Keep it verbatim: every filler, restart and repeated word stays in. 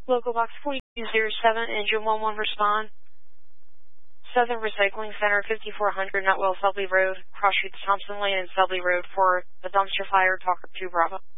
Local Box forty-two oh seven, Engine one one respond. Southern Recycling Center, fifty-four hundred Nutwell Selby Road, cross streets Thompson Lane and Selby Road for a dumpster fire, Talker two Bravo.